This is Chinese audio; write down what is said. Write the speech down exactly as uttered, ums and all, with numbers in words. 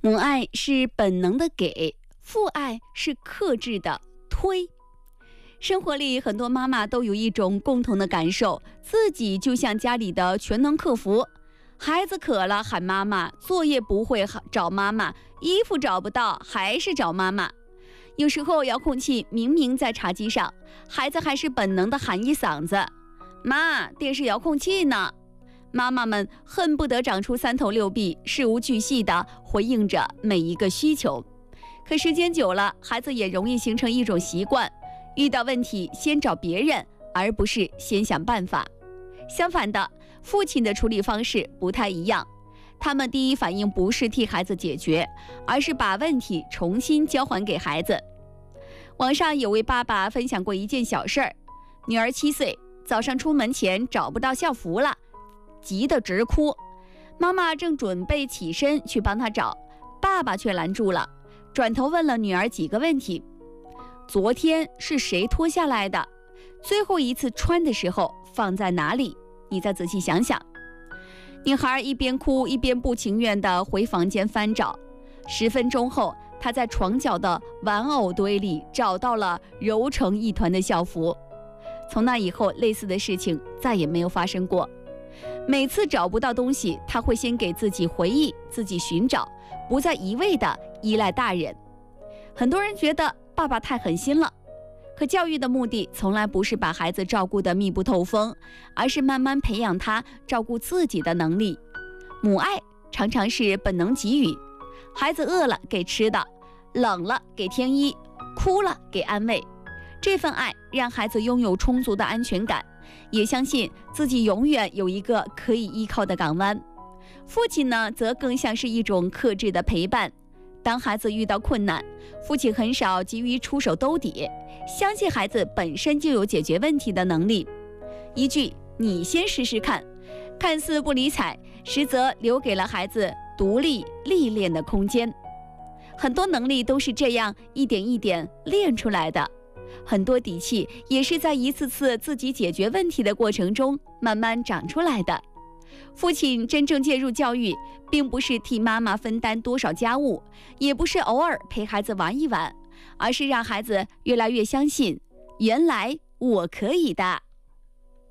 母爱是本能的给，父爱是克制的推。生活里很多妈妈都有一种共同的感受，自己就像家里的全能客服，孩子渴了喊妈妈，作业不会找妈妈，衣服找不到还是找妈妈。有时候遥控器明明在茶几上，孩子还是本能的喊一嗓子，妈，电视遥控器呢？妈妈们恨不得长出三头六臂，事无巨细地回应着每一个需求。可时间久了，孩子也容易形成一种习惯，遇到问题先找别人，而不是先想办法。相反的，父亲的处理方式不太一样，他们第一反应不是替孩子解决，而是把问题重新交还给孩子。网上有位爸爸分享过一件小事儿，女儿七岁，早上出门前找不到校服了，急得直哭。妈妈正准备起身去帮她找，爸爸却拦住了，转头问了女儿几个问题。昨天是谁脱下来的？最后一次穿的时候放在哪里？你再仔细想想。女孩一边哭一边不情愿地回房间翻找，十分钟后，她在床角的玩偶堆里找到了揉成一团的校服。从那以后，类似的事情再也没有发生过。每次找不到东西，她会先给自己回忆，自己寻找，不再一味地依赖大人。很多人觉得爸爸太狠心了，可教育的目的从来不是把孩子照顾得密不透风，而是慢慢培养他照顾自己的能力。母爱常常是本能给予，孩子饿了给吃的，冷了给添衣，哭了给安慰。这份爱让孩子拥有充足的安全感，也相信自己永远有一个可以依靠的港湾。父亲呢，则更像是一种克制的陪伴。当孩子遇到困难，父亲很少急于出手兜底，相信孩子本身就有解决问题的能力。一句你先试试看，看似不理睬，实则留给了孩子独立历练的空间。很多能力都是这样一点一点练出来的，很多底气也是在一次次自己解决问题的过程中慢慢长出来的。父亲真正介入教育，并不是替妈妈分担多少家务，也不是偶尔陪孩子玩一玩，而是让孩子越来越相信，原来我可以的。